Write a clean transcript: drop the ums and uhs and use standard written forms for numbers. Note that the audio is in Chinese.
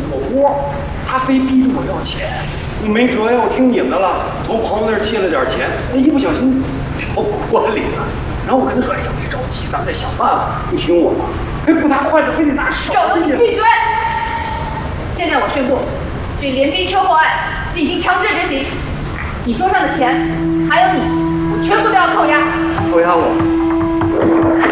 火锅，他非逼着我要钱，没辙呀，我听你们的了，从朋友那儿借了点钱，一不小心掉锅里了。然后我跟他说：“哎呀，别着急，咱们再想办法。”不听我的，不拿筷子，非得拿手。 赵总，你闭嘴！现在我宣布，对联兵车祸案进行强制执行。你桌上的钱，还有你，我全部都要扣押。 扣押我。